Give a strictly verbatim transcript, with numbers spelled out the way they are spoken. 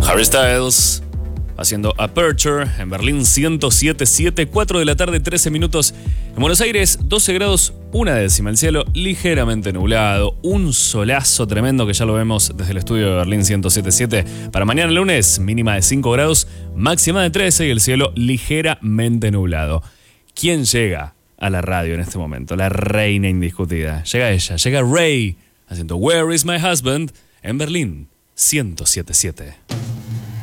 Harry Styles haciendo Aperture en Berlín ciento siete punto siete, cuatro de la tarde, trece minutos. En Buenos Aires, doce grados, una décima. El cielo ligeramente nublado, un solazo tremendo que ya lo vemos desde el estudio de Berlín ciento siete punto siete. Para mañana lunes, mínima de cinco grados, máxima de trece y el cielo ligeramente nublado. ¿Quién llega a la radio en este momento? La reina indiscutida. Llega ella, llega Ray haciendo Where is my husband en Berlín ciento siete punto siete.